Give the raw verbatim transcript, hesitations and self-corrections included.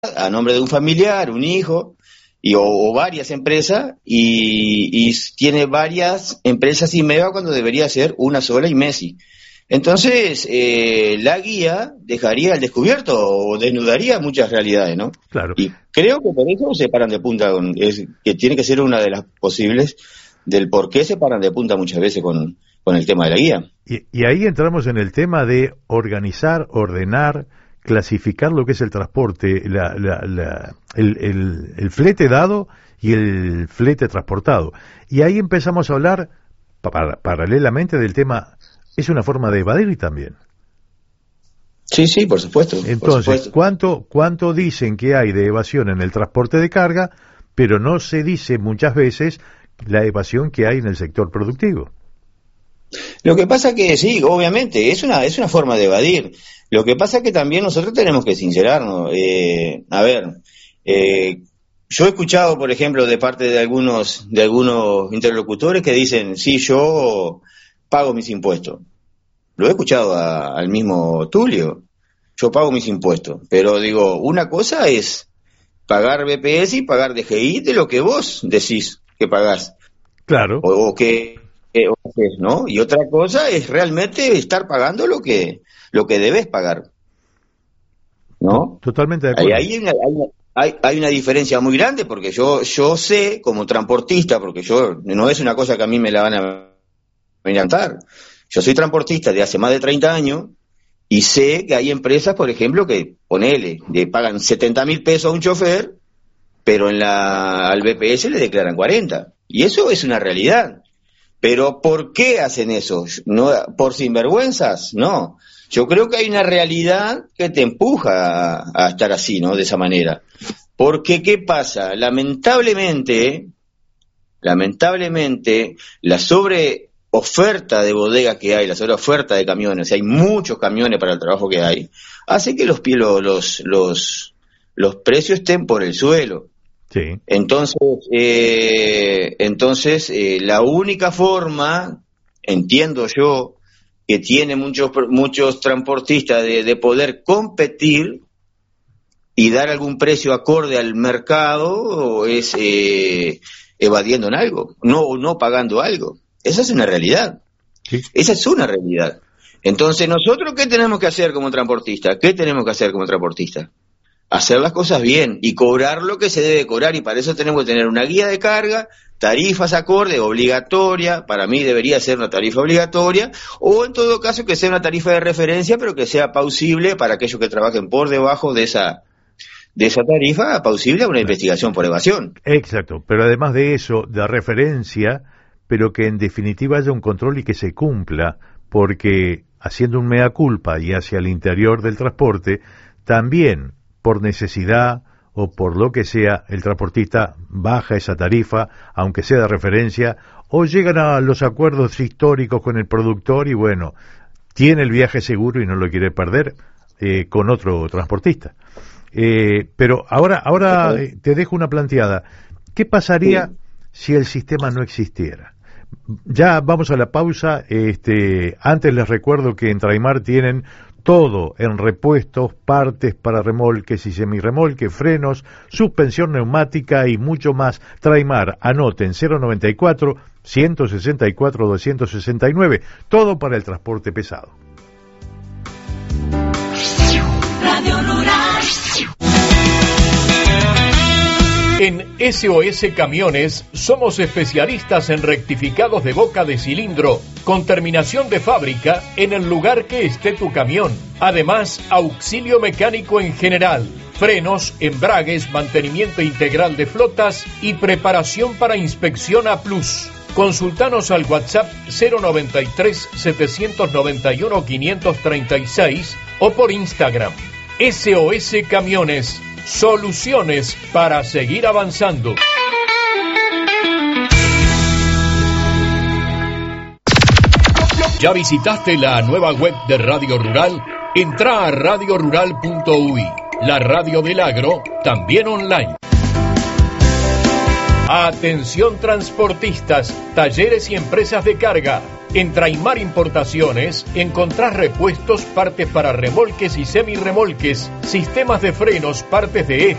a nombre de un familiar, un hijo, y, o, o varias empresas, y, y tiene varias empresas IMEVA cuando debería ser una sola y Messi. Entonces, eh, la guía dejaría al descubierto o desnudaría muchas realidades, ¿no? Claro. Y creo que por eso se paran de punta, con, es, que tiene que ser una de las posibles del por qué se paran de punta muchas veces con, con el tema de la guía. Y, y ahí entramos en el tema de organizar, ordenar, clasificar lo que es el transporte, la, la, la, el, el, el flete dado y el flete transportado. Y ahí empezamos a hablar para, paralelamente del tema, es una forma de evadir también. Sí, sí, por supuesto. Entonces, por supuesto. ¿cuánto, cuánto dicen que hay de evasión en el transporte de carga, pero no se dice muchas veces la evasión que hay en el sector productivo? Lo que pasa que sí, obviamente, es una, es una forma de evadir. Lo que pasa es que también nosotros tenemos que sincerarnos. Eh, a ver, eh, yo he escuchado, por ejemplo, de parte de algunos, de algunos interlocutores que dicen, sí, yo pago mis impuestos. Lo he escuchado a, al mismo Tulio. Yo pago mis impuestos. Pero digo, una cosa es pagar B P S y pagar D G I de lo que vos decís que pagás. Claro. O, o que, eh, o que, ¿no? Y otra cosa es realmente estar pagando lo que lo que debes pagar, ¿no? Totalmente de acuerdo. Ahí hay una, hay, una, hay, hay una diferencia muy grande, porque yo yo sé, como transportista, porque yo no es una cosa que a mí me la van a encantar. Yo soy transportista de hace más de treinta años y sé que hay empresas, por ejemplo, que, ponele, le pagan setenta mil pesos a un chofer, pero en la al B P S le declaran cuarenta. Y eso es una realidad. Pero ¿por qué hacen eso? ¿No, por sinvergüenzas? No. Yo creo que hay una realidad que te empuja a, a estar así, ¿no? De esa manera. Porque, ¿qué pasa? Lamentablemente, lamentablemente, la sobreoferta de bodegas que hay, la sobreoferta de camiones, hay muchos camiones para el trabajo que hay, hace que los, los, los, los precios estén por el suelo. Sí. Entonces, eh, entonces eh, la única forma, entiendo yo, que tiene muchos muchos transportistas de, de poder competir y dar algún precio acorde al mercado es eh, evadiendo en algo, no no pagando algo. Esa es una realidad. Sí. Esa es una realidad. Entonces, ¿nosotros qué tenemos que hacer como transportistas? ¿Qué tenemos que hacer como transportistas? Hacer las cosas bien y cobrar lo que se debe cobrar, y para eso tenemos que tener una guía de carga, tarifas acorde, obligatoria, para mí debería ser una tarifa obligatoria, o en todo caso que sea una tarifa de referencia, pero que sea pausible para aquellos que trabajen por debajo de esa de esa tarifa, pausible a una investigación por evasión. Exacto, pero además de eso, de referencia, pero que en definitiva haya un control y que se cumpla, porque haciendo un mea culpa y hacia el interior del transporte, también por necesidad o por lo que sea, el transportista baja esa tarifa, aunque sea de referencia, o llegan a los acuerdos históricos con el productor y bueno, tiene el viaje seguro y no lo quiere perder eh, con otro transportista. Eh, pero ahora, ahora eh, te dejo una planteada. ¿Qué pasaría si el sistema no existiera? Ya vamos a la pausa. Este, antes les recuerdo que en Traimar tienen todo en repuestos, partes para remolques y semirremolques, frenos, suspensión neumática y mucho más. Traimar, anoten cero noventa y cuatro, ciento sesenta y cuatro, doscientos sesenta y nueve, todo para el transporte pesado. Radio Rural. En S O S Camiones somos especialistas en rectificados de boca de cilindro con terminación de fábrica en el lugar que esté tu camión. Además, auxilio mecánico en general, frenos, embragues, mantenimiento integral de flotas y preparación para inspección A plus. Consultanos al WhatsApp cero noventa y tres, setecientos noventa y uno, quinientos treinta y seis o por Instagram. S O S Camiones. Soluciones para seguir avanzando. ¿Ya visitaste la nueva web de Radio Rural? Entra a radio rural punto u i, la radio del agro, también online. Atención transportistas, talleres y empresas de carga. En Traimar Importaciones encontrás repuestos, partes para remolques y semirremolques, sistemas de frenos, partes de eje,